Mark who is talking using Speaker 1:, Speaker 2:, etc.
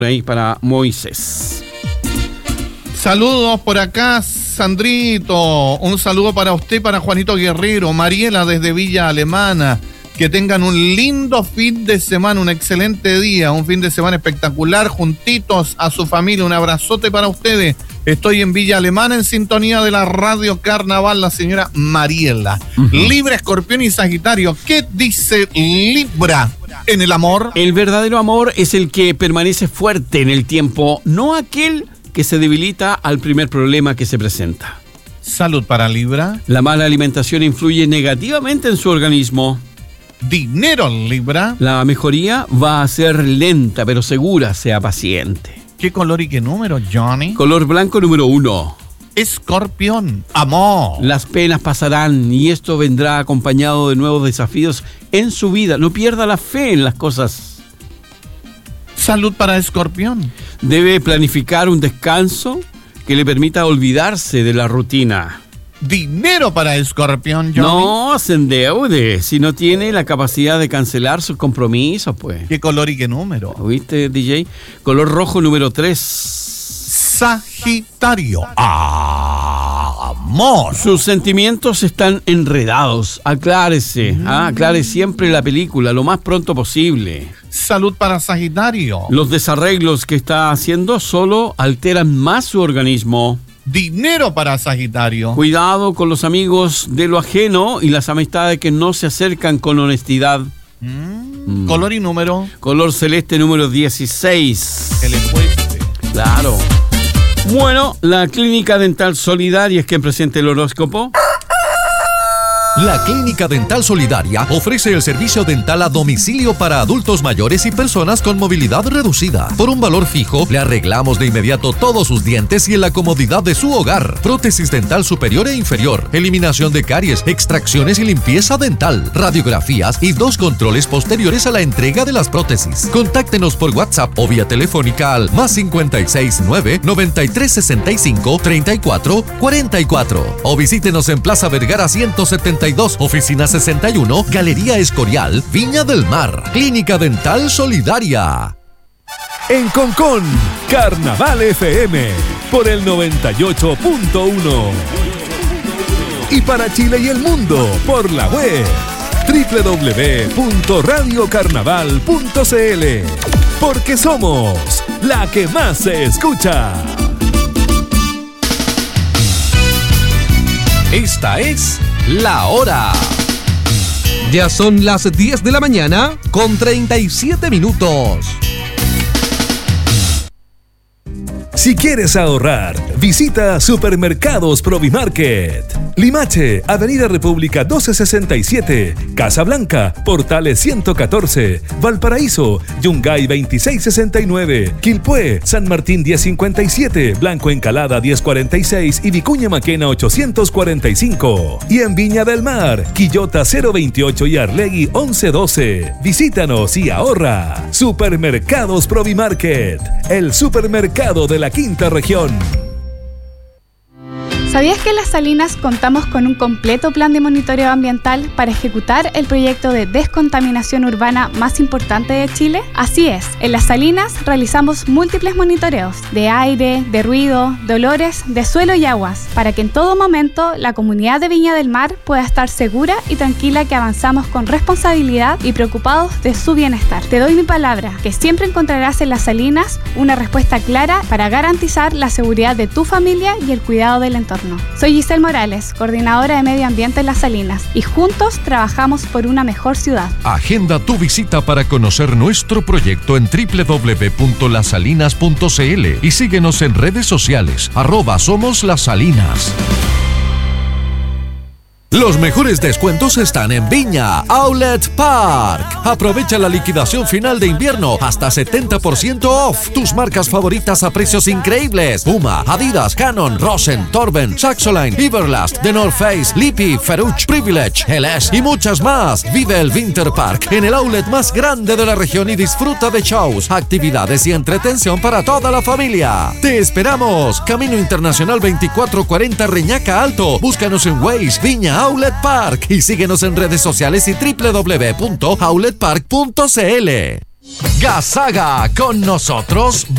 Speaker 1: ahí para Moisés.
Speaker 2: Saludos por acá, Sandrito. Un saludo para usted, para Juanito Guerrero, Mariela desde Villa Alemana. Que tengan un lindo fin de semana, un excelente día, un fin de semana espectacular, juntitos a su familia. Un abrazote para ustedes. Estoy en Villa Alemana en sintonía de la Radio Carnaval, la señora Mariela. Libra, Escorpión y Sagitario. ¿Qué dice Libra en el amor?
Speaker 1: El verdadero amor es el que permanece fuerte en el tiempo, no aquel que se debilita al primer problema que se presenta.
Speaker 2: Salud para Libra.
Speaker 1: La mala alimentación influye negativamente en su organismo.
Speaker 2: Dinero, Libra.
Speaker 1: La mejoría va a ser lenta, pero segura, sea paciente.
Speaker 2: ¿Qué color y qué número, Johnny?
Speaker 1: Color blanco número 1.
Speaker 2: Escorpión, amor.
Speaker 1: Las penas pasarán y esto vendrá acompañado de nuevos desafíos en su vida. No pierda la fe en las cosas.
Speaker 2: Salud para Escorpión.
Speaker 1: Debe planificar un descanso que le permita olvidarse de la rutina.
Speaker 2: Dinero para Escorpión, Johnny.
Speaker 1: No se endeude si no tiene la capacidad de cancelar sus compromisos, pues.
Speaker 2: ¿Qué color y qué número?
Speaker 1: ¿Oíste, DJ? Color rojo número 3.
Speaker 2: Sagitario, amor.
Speaker 1: Sus sentimientos están enredados. Aclárese. Aclare siempre la película lo más pronto posible.
Speaker 2: Salud para Sagitario.
Speaker 1: Los desarreglos que está haciendo solo alteran más su organismo.
Speaker 2: Dinero para Sagitario.
Speaker 1: Cuidado con los amigos de lo ajeno y las amistades que no se acercan con honestidad.
Speaker 2: Color y número.
Speaker 1: Color celeste número 16.
Speaker 2: Que le cueste.
Speaker 1: Claro. Bueno, la Clínica Dental Solidaria es quien presenta el horóscopo.
Speaker 3: La Clínica Dental Solidaria ofrece el servicio dental a domicilio para adultos mayores y personas con movilidad reducida. Por un valor fijo, le arreglamos de inmediato todos sus dientes y en la comodidad de su hogar. Prótesis dental superior e inferior, eliminación de caries, extracciones y limpieza dental, radiografías y 2 controles posteriores a la entrega de las prótesis. Contáctenos por WhatsApp o vía telefónica al +56 9 93 65 34 44 o visítenos en Plaza Vergara 172, Oficina 61, Galería Escorial, Viña del Mar. Clínica Dental Solidaria.
Speaker 4: En Concón, Carnaval FM, por el 98.1. Y para Chile y el mundo, por la web, www.radiocarnaval.cl. Porque somos la que más se escucha.
Speaker 3: Esta es La Hora.
Speaker 5: Ya son las 10 de la mañana con 37 minutos.
Speaker 4: Si quieres ahorrar, visita Supermercados Provimarket. Limache, Avenida República 1267, Casablanca, Portales 114, Valparaíso, Yungay 2669, Quilpué, San Martín 1057, Blanco Encalada 1046 y Vicuña Maquena 845. Y en Viña del Mar, Quillota 028 y Arlegui 1112. Visítanos y ahorra. Supermercados Provimarket, el supermercado de la Quinta Región.
Speaker 6: ¿Sabías que en Las Salinas contamos con un completo plan de monitoreo ambiental para ejecutar el proyecto de descontaminación urbana más importante de Chile? Así es, en Las Salinas realizamos múltiples monitoreos de aire, de ruido, de olores, de suelo y aguas, para que en todo momento la comunidad de Viña del Mar pueda estar segura y tranquila que avanzamos con responsabilidad y preocupados de su bienestar. Te doy mi palabra, que siempre encontrarás en Las Salinas una respuesta clara para garantizar la seguridad de tu familia y el cuidado del entorno. Soy Giselle Morales, coordinadora de Medio Ambiente en Las Salinas, y juntos trabajamos por una mejor ciudad.
Speaker 3: Agenda tu visita para conocer nuestro proyecto en www.lasalinas.cl y síguenos en redes sociales, @SomosLasSalinas. Los mejores descuentos están en Viña Outlet Park. Aprovecha la liquidación final de invierno hasta 70% off. Tus marcas favoritas a precios increíbles: Puma, Adidas, Canon, Rosen, Torben, Saxoline, Everlast, The North Face, Lippy, Ferruch, Privilege, LS y muchas más. Vive el Winter Park en el outlet más grande de la región y disfruta de shows, actividades y entretención para toda la familia. Te esperamos. Camino Internacional 2440 Reñaca Alto. Búscanos en Waze, Viña Outlet Park, y síguenos en redes sociales y www.outletpark.cl. Gasaga con nosotros.